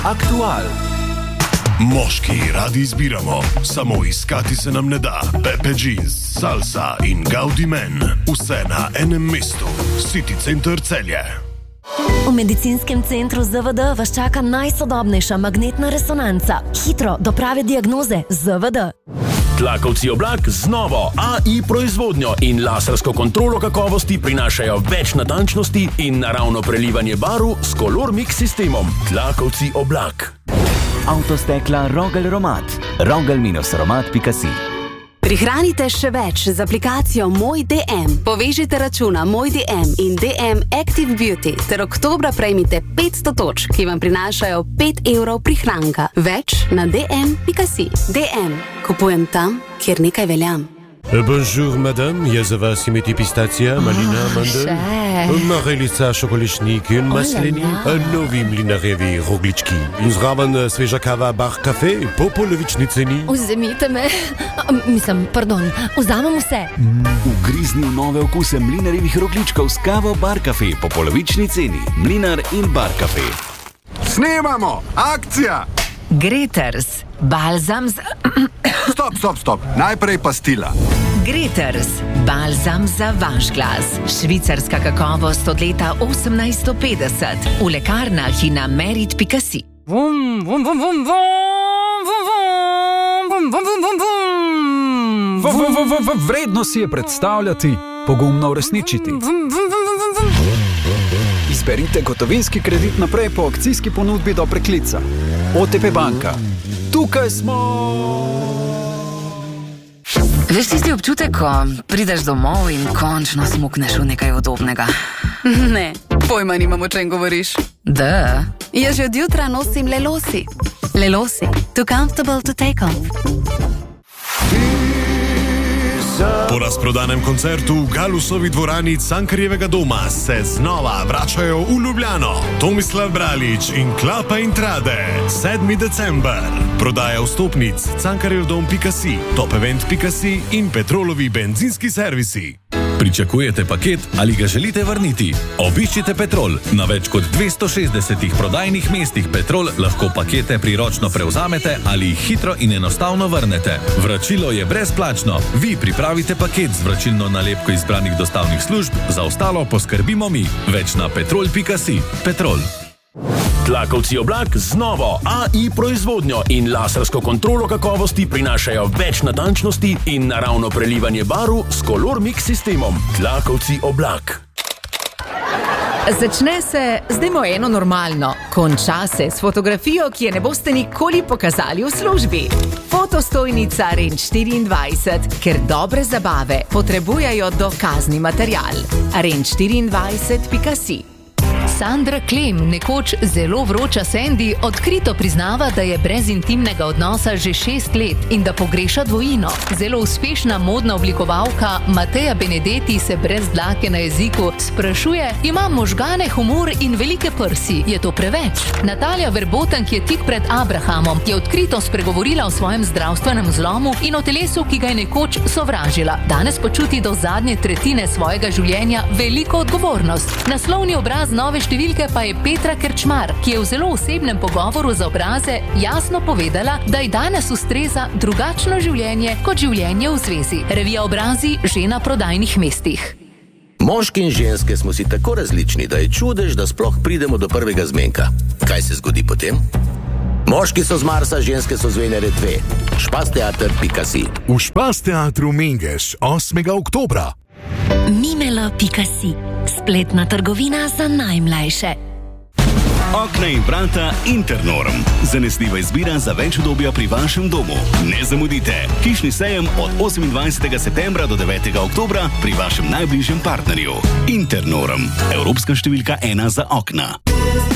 Aktual. Moški radi izbiramo, samo iskati se nam ne da. Pepe Jeans, Salsa in Gaudi Men, vse na enem mestu. City Center Celje. V medicinskem centru ZVD vas čaka najsodobnejša magnetna resonanca. Hitro do prave diagnoze ZVD. Tlakovci Oblak z novo AI proizvodnjo in lasersko kontrolo kakovosti prinašajo več natančnosti in naravno prelivanje barv s Color Mix sistemom. Tlakovci Oblak. Avtostekla Rogel Romat. Rogel-romat.si. Prihranite še več z aplikacijo Moj DM. Povežite računa Moj DM in DM Active Beauty ter oktobra prejmite 500 točk, ki vam prinašajo 5 evrov prihranka. Več na dm.si. DM. Kupujem tam, kjer nekaj veljam. Bonjour, madame. Je za vas imeti pistacija, malina, mandel, marelica, šokoličnik in masleni, novi mlinarjevi roglički. Zraven sveža kava, bar kafe, po polovični ceni. Vzemite me. Vzamem vse. Ugrizni v nove okuse mlinarjevih rogličkov s kavo, bar kafe, po polovični ceni. Mlinar in bar kafe. Snemamo! Akcija! Greters. Balzam za... Stop. Najprej pastila. Greters. Balzam za vaš glas. Švicarska kakovost od leta 1850. V lekarnah in na merit.si. Vredno si je predstavljati, pogumno uresničiti. Izberite gotovinski kredit naprej po akcijski ponudbi do preklica. OTP banka. Tukaj smo! Veš tisti občutek, ko prideš domov in končno smukneš v nekaj udobnega? Ne, pojma nimam, o čem govoriš. Da. Jaz že od jutra nosim Lelosi. Lelosi. Too comfortable to take off. Po razprodanem koncertu v Galusovi dvorani Cankarjevega doma se znova vračajo v Ljubljano. Tomislav Bralič in Klapa in Trade. 7. december. Prodaja vstopnic cankarjevdom.si, topevent.si in Petrolovi benzinski servisi. Pričakujete paket ali ga želite vrniti? Obiščite Petrol. Na več kot 260 prodajnih mestih Petrol lahko pakete priročno prevzamete ali jih hitro in enostavno vrnete. Vračilo je brezplačno. Vi pripravite paket z vračilno nalepko izbranih dostavnih služb, za ostalo poskrbimo mi. Več na petrol.si. Petrol. Tlakovci Oblak z novo AI proizvodnjo in lasersko kontrolo kakovosti prinašajo več natančnosti in naravno prelivanje barv s Color Mix sistemom. Tlakovci Oblak. Začne se, zdajmo eno normalno. Konča se s fotografijo, ki je ne boste nikoli pokazali v službi. Fotostojnica Range 24, ker dobre zabave potrebujejo dokazni material. Range24.si. Sandra Klem, nekoč zelo vroča Sandy, odkrito priznava, da je brez intimnega odnosa že 6 let in da pogreša dvojino. Zelo uspešna modna oblikovalka Mateja Benedetti se brez dlake na jeziku sprašuje: imam možgane, humor in velike prsi, je to preveč? Natalija Verboten, ki je tik pred Abrahamom, je odkrito spregovorila o svojem zdravstvenem zlomu in o telesu, ki ga je nekoč sovražila. Danes počuti do zadnje tretjine svojega življenja veliko odgovornost. Naslovni obraz nove številke pa je Petra Kerčmar, ki je v zelo osebnem pogovoru za Obraze jasno povedala, da ji danes ustreza drugačno življenje kot življenje v zvezi. Revija Obrazi že na prodajnih mestih. Moški in ženske smo si tako različni, da je čudež, da sploh pridemo do prvega zmenka. Kaj se zgodi potem? Moški so z Marsa, ženske so z Venere 2. Špasteater.si. V Špasteatru Mengeš 8. oktobra. Mimelo.si. Spletna trgovina za najmlajše. Okna in vrata Internorm. Zanesljiva izbira za več udobja pri vašem domu. Ne zamudite. Hišni sejem od 28. septembra do 9. oktobra pri vašem najbližjem partnerju. Internorm. Evropska številka 1 za okna.